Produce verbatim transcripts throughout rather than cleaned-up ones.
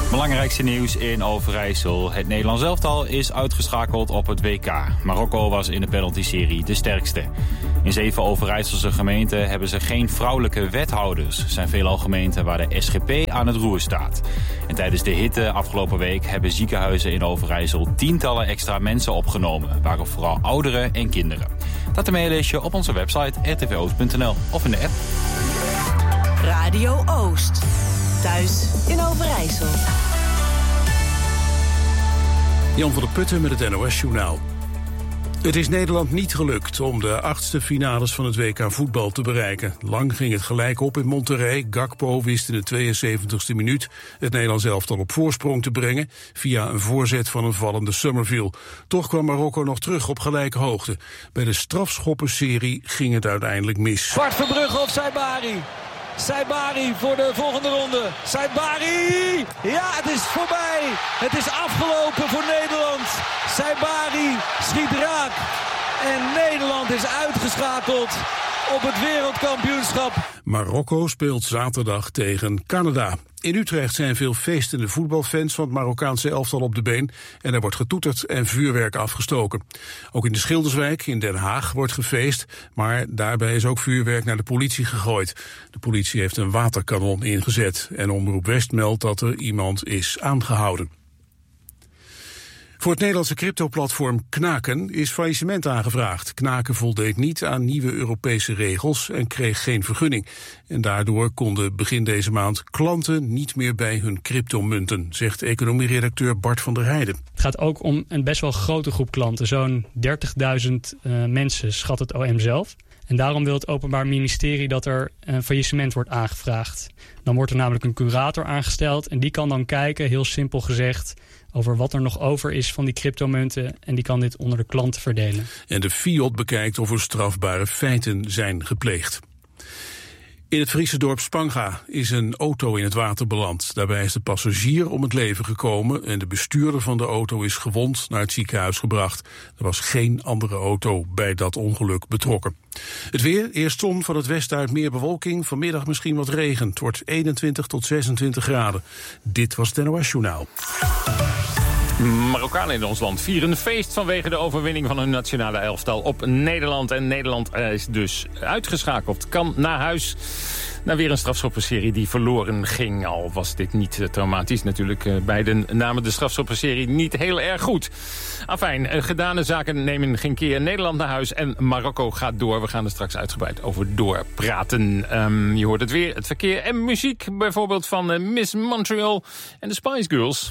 Belangrijkste nieuws in Overijssel. Het Nederlands elftal is uitgeschakeld op het W K. Marokko was in de penalty-serie de sterkste. In zeven Overijsselse gemeenten hebben ze geen vrouwelijke wethouders. Er zijn veelal gemeenten waar de S G P aan het roer staat. En tijdens de hitte afgelopen week hebben ziekenhuizen in Overijssel tientallen extra mensen opgenomen. Waren vooral ouderen en kinderen. Dat ermee lees je op onze website r t v oost punt n l of in de app. Radio Oost. Thuis in Overijssel. Jan van der Putten met het N O S-journaal. Het is Nederland niet gelukt om de achtste finales van het W K voetbal te bereiken. Lang ging het gelijk op in Monterrey. Gakpo wist in de tweeënzeventigste minuut het Nederlands elftal op voorsprong te brengen via een voorzet van een vallende Summerville. Toch kwam Marokko nog terug op gelijke hoogte. Bij de strafschoppenserie ging het uiteindelijk mis. Bart Verbrugge of Saibari. Saibari voor de volgende ronde. Saibari! Ja, het is voorbij. Het is afgelopen voor Nederland. Saibari schiet raak. En Nederland is uitgeschakeld op het wereldkampioenschap. Marokko speelt zaterdag tegen Canada. In Utrecht zijn veel feestende voetbalfans van het Marokkaanse elftal op de been en er wordt getoeterd en vuurwerk afgestoken. Ook in de Schilderswijk in Den Haag wordt gefeest, maar daarbij is ook vuurwerk naar de politie gegooid. De politie heeft een waterkanon ingezet en Omroep West meldt dat er iemand is aangehouden. Voor het Nederlandse cryptoplatform Knaken is faillissement aangevraagd. Knaken voldeed niet aan nieuwe Europese regels en kreeg geen vergunning. En daardoor konden begin deze maand klanten niet meer bij hun cryptomunten, zegt economieredacteur Bart van der Heijden. Het gaat ook om een best wel grote groep klanten. Zo'n dertigduizend uh, mensen schat het O M zelf. En daarom wil het Openbaar Ministerie dat er een faillissement wordt aangevraagd. Dan wordt er namelijk een curator aangesteld en die kan dan kijken, heel simpel gezegd, over wat er nog over is van die cryptomunten en die kan dit onder de klanten verdelen. En de Fiat bekijkt of er strafbare feiten zijn gepleegd. In het Friese dorp Spanga is een auto in het water beland. Daarbij is de passagier om het leven gekomen en de bestuurder van de auto is gewond naar het ziekenhuis gebracht. Er was geen andere auto bij dat ongeluk betrokken. Het weer, eerst zon, van het westen uit meer bewolking, vanmiddag misschien wat regen. Het wordt eenentwintig tot zesentwintig graden. Dit was het N O S-journaal. Marokkanen in ons land vieren een feest vanwege de overwinning van hun nationale elftal op Nederland. En Nederland is dus uitgeschakeld. Kan naar huis naar weer een strafschoppenserie die verloren ging. Al was dit niet traumatisch natuurlijk. Beiden namen de strafschoppenserie niet heel erg goed. Afijn, gedane zaken nemen geen keer. Nederland naar huis en Marokko gaat door. We gaan er straks uitgebreid over doorpraten. Um, je hoort het weer, het verkeer en muziek. Bijvoorbeeld van uh, Miss Montreal en de Spice Girls.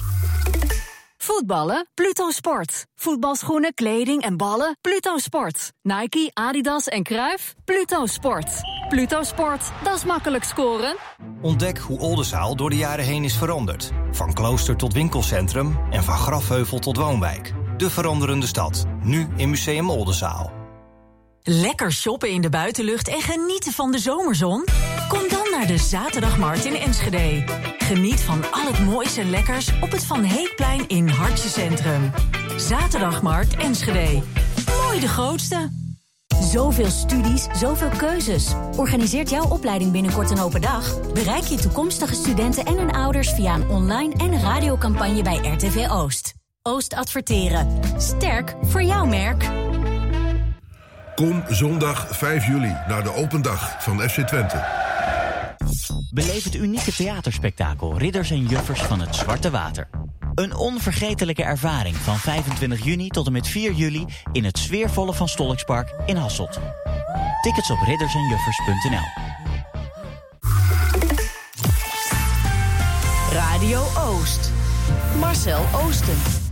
Voetballen? Pluto Sport. Voetbalschoenen, kleding en ballen? Pluto Sport. Nike, Adidas en Cruijff? Pluto Sport. Pluto Sport, dat is makkelijk scoren. Ontdek hoe Oldenzaal door de jaren heen is veranderd. Van klooster tot winkelcentrum en van grafheuvel tot woonwijk. De veranderende stad, nu in Museum Oldenzaal. Lekker shoppen in de buitenlucht en genieten van de zomerzon? Kom dan naar de Zaterdagmarkt in Enschede. Geniet van al het moois en lekkers op het Van Heekplein in Hartje Centrum. Zaterdagmarkt Enschede. Mooi de grootste. Zoveel studies, zoveel keuzes. Organiseert jouw opleiding binnenkort een open dag? Bereik je toekomstige studenten en hun ouders via een online en radiocampagne bij R T V Oost. Oost adverteren. Sterk voor jouw merk. Kom zondag vijf juli naar de open dag van F C Twente. Beleef het unieke theaterspektakel Ridders en Juffers van het Zwarte Water. Een onvergetelijke ervaring van vijfentwintig juni tot en met vier juli in het sfeervolle Van Stollikspark in Hasselt. Tickets op ridders en juffers punt n l. Radio Oost. Marcel Oosten.